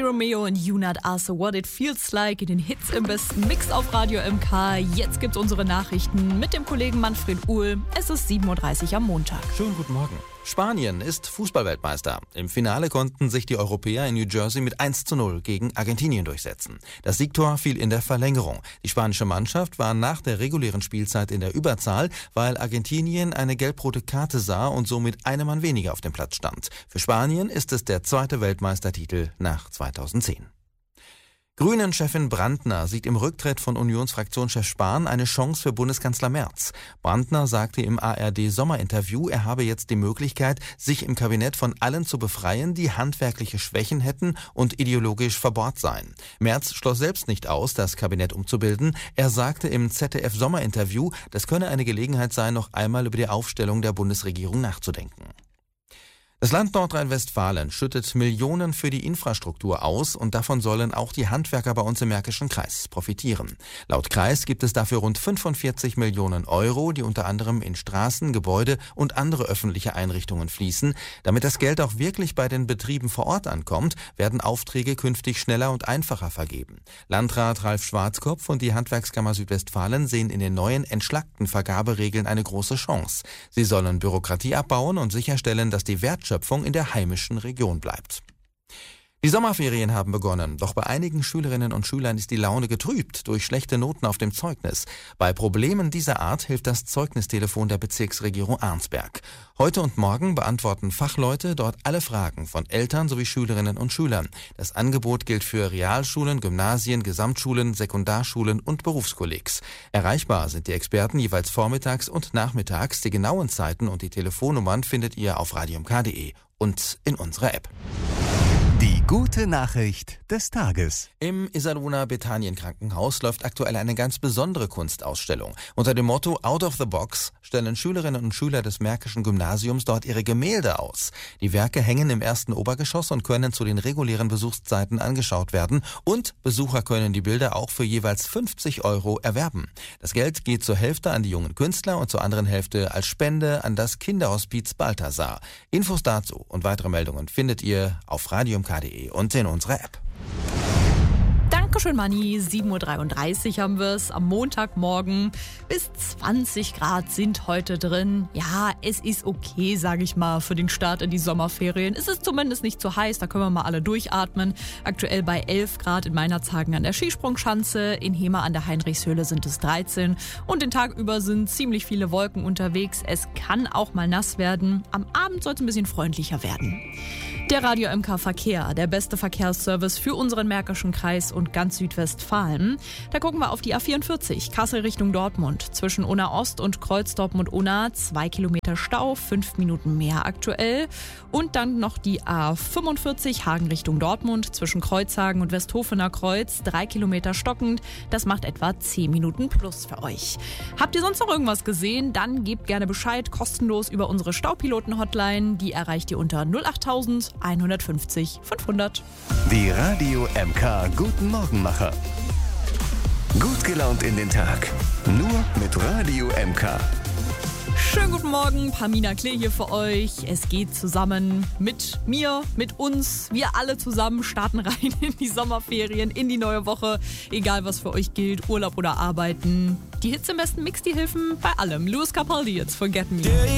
Romeo und You Not Ask What It Feels Like in den Hits im besten Mix auf Radio MK. Jetzt gibt's unsere Nachrichten mit dem Kollegen Manfred Uhl. Es ist 7.30 Uhr am Montag. Schönen guten Morgen. Spanien ist Fußballweltmeister. Im Finale konnten sich die Europäer in New Jersey mit 1:0 gegen Argentinien durchsetzen. Das Siegtor fiel in der Verlängerung. Die spanische Mannschaft war nach der regulären Spielzeit in der Überzahl, weil Argentinien eine gelb-rote Karte sah und somit einem Mann weniger auf dem Platz stand. Für Spanien ist es der zweite Weltmeistertitel nach 2010. Grünen-Chefin Brandner sieht im Rücktritt von Unionsfraktionschef Spahn eine Chance für Bundeskanzler Merz. Brandner sagte im ARD-Sommerinterview, er habe jetzt die Möglichkeit, sich im Kabinett von allen zu befreien, die handwerkliche Schwächen hätten und ideologisch verbohrt seien. Merz schloss selbst nicht aus, das Kabinett umzubilden. Er sagte im ZDF-Sommerinterview, das könne eine Gelegenheit sein, noch einmal über die Aufstellung der Bundesregierung nachzudenken. Das Land Nordrhein-Westfalen schüttet Millionen für die Infrastruktur aus und davon sollen auch die Handwerker bei uns im Märkischen Kreis profitieren. Laut Kreis gibt es dafür rund 45 Millionen Euro, die unter anderem in Straßen, Gebäude und andere öffentliche Einrichtungen fließen. Damit das Geld auch wirklich bei den Betrieben vor Ort ankommt, werden Aufträge künftig schneller und einfacher vergeben. Landrat Ralf Schwarzkopf und die Handwerkskammer Südwestfalen sehen in den neuen entschlackten Vergaberegeln eine große Chance. Sie sollen Bürokratie abbauen und sicherstellen, dass die Wertschöpfung in der heimischen Region bleibt. Die Sommerferien haben begonnen, doch bei einigen Schülerinnen und Schülern ist die Laune getrübt durch schlechte Noten auf dem Zeugnis. Bei Problemen dieser Art hilft das Zeugnistelefon der Bezirksregierung Arnsberg. Heute und morgen beantworten Fachleute dort alle Fragen von Eltern sowie Schülerinnen und Schülern. Das Angebot gilt für Realschulen, Gymnasien, Gesamtschulen, Sekundarschulen und Berufskollegs. Erreichbar sind die Experten jeweils vormittags und nachmittags. Die genauen Zeiten und die Telefonnummern findet ihr auf radiomk.de und in unserer App. Die gute Nachricht des Tages. Im Iserlohner Bethanien Krankenhaus läuft aktuell eine ganz besondere Kunstausstellung. Unter dem Motto Out of the Box stellen Schülerinnen und Schüler des Märkischen Gymnasiums dort ihre Gemälde aus. Die Werke hängen im ersten Obergeschoss und können zu den regulären Besuchszeiten angeschaut werden. Und Besucher können die Bilder auch für jeweils 50 Euro erwerben. Das Geld geht zur Hälfte an die jungen Künstler und zur anderen Hälfte als Spende an das Kinderhospiz Balthasar. Infos dazu und weitere Meldungen findet ihr auf radiomk.de und in unserer App. Dankeschön, Manni. 7.33 Uhr haben wir es am Montagmorgen. Bis 20 Grad sind heute drin. Ja, es ist okay, sage ich mal, für den Start in die Sommerferien. Es ist zumindest nicht zu heiß, da können wir mal alle durchatmen. Aktuell bei 11 Grad in Meinerzhagen an der Skisprungschanze. In Hemer an der Heinrichshöhle sind es 13. Und den Tag über sind ziemlich viele Wolken unterwegs. Es kann auch mal nass werden. Am Abend soll es ein bisschen freundlicher werden. Der Radio MK Verkehr, der beste Verkehrsservice für unseren Märkischen Kreis und ganz Südwestfalen. Da gucken wir auf die A44, Kassel Richtung Dortmund. Zwischen Unna Ost und Kreuz Dortmund-Unna 2 Kilometer Stau, 5 Minuten mehr aktuell. Und dann noch die A45, Hagen Richtung Dortmund. Zwischen Kreuzhagen und Westhofener Kreuz 3 Kilometer stockend. Das macht etwa 10 Minuten plus für euch. Habt ihr sonst noch irgendwas gesehen? Dann gebt gerne Bescheid, kostenlos über unsere Staupiloten-Hotline. Die erreicht ihr unter 08000 150 500. Die Radio MK Guten Morgenmacher. Gut gelaunt in den Tag. Nur mit Radio MK. Schönen guten Morgen, Pamina Klee hier für euch. Es geht zusammen mit mir, mit uns. Wir alle zusammen starten rein in die Sommerferien, in die neue Woche. Egal, was für euch gilt, Urlaub oder Arbeiten. Die Hits im besten Mix, die helfen bei allem. Lewis Capaldi jetzt, Forget Me.